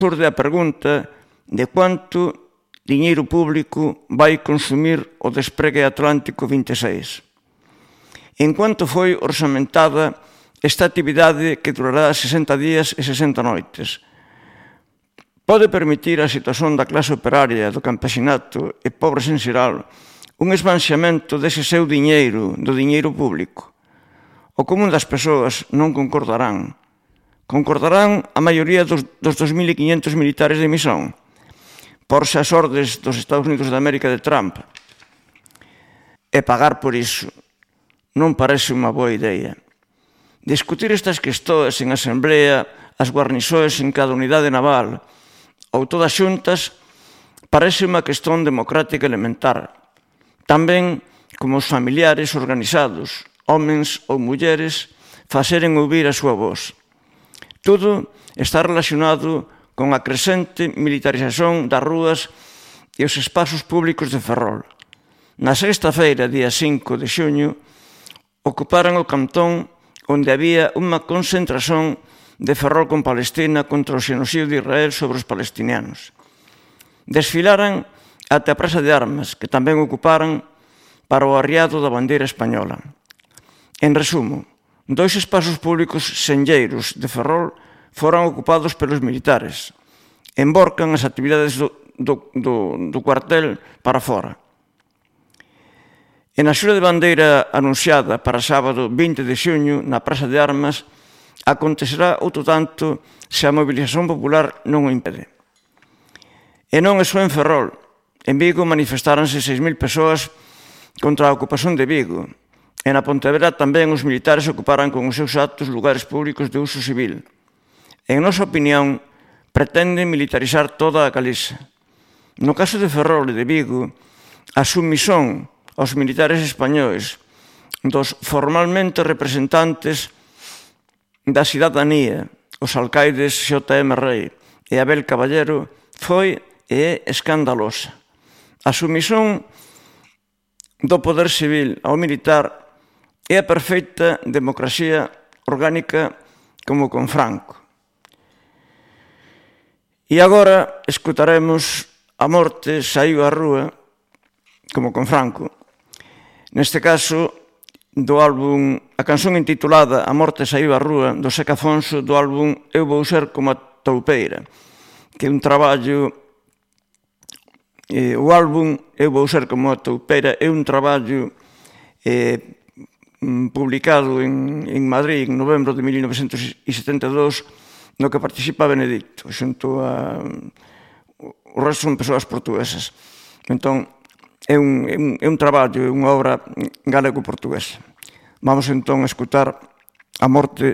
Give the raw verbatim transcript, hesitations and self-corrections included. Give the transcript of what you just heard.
Surde a pregunta de cuánto diñeiro público vai consumir o despregue Atlántico vinte e seis. En cuanto foi orzamentada esta actividade que durará sesenta días e sesenta noites? Pode permitir a situación da clase operaria, do campesinato e pobres en xeral un esbanxamento dese seu diñeiro, do diñeiro público? O común das persoas non concordarán. Concordarán a maioría dos, dos dos mil quinhentos militares de misión, por se as ordes dos Estados Unidos de América de Trump. E pagar por iso non parece unha boa idea. Discutir estas questões en asamblea, as guarniçoes en cada unidade naval ou todas xuntas parece unha questón democrática elementar. Tamén como os familiares organizados, homens ou mulleres, faceren ouvir a súa voz. Todo está relacionado con a crecente militarización das rúas e os espazos públicos de Ferrol. Na sexta-feira, día cinco de xuño, ocuparan o cantón onde había unha concentración de Ferrol con Palestina contra o xenocidio de Israel sobre os palestinianos. Desfilaran até a Praza de Armas, que tamén ocuparan para o arriado da bandeira española. En resumo, dois espazos públicos senlleiros de Ferrol foran ocupados pelos militares. Emborcan as actividades do, do, do, do cuartel para fora. En a xura de bandeira anunciada para sábado vinte de xuño na Praza de Armas acontecerá outro tanto se a mobilización popular non o impede. E non é só en Ferrol. En Vigo manifestaranse seis mil persoas contra a ocupación de Vigo. E na Pontevedra tamén os militares ocuparan con os seus actos lugares públicos de uso civil. En nosa opinión, pretenden militarizar toda a Galiza. No caso de Ferrol e de Vigo, a submisión aos militares españois dos formalmente representantes da cidadanía, os alcaides X M Rei e Abel Caballero, foi e é escandalosa. A submisión do poder civil ao militar é a perfecta democracia orgánica como con Franco. E agora escutaremos A morte saiu á rúa como con Franco. Neste caso, do álbum, a canción intitulada A morte saiu á rúa, do Seca Afonso, do álbum Eu vou ser como a toupeira, que é un traballo, eh, o álbum Eu vou ser como a toupeira é un traballo eh, publicado en, en Madrid en novembro de mil novecentos setenta e dous, no que participa Benedicto, xunto a... o resto son persoas portuguesas. Entón, é un, é un, é un traballo, é unha obra galego-portuguesa. Vamos entón a escutar A morte